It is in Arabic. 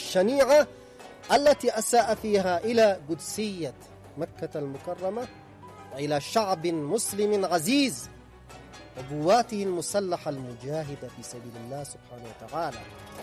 الشنيعة التي أساء فيها إلى قدسية مكة المكرمة وإلى شعب مسلم عزيز وقواته المسلحة المجاهدة في سبيل الله سبحانه وتعالى.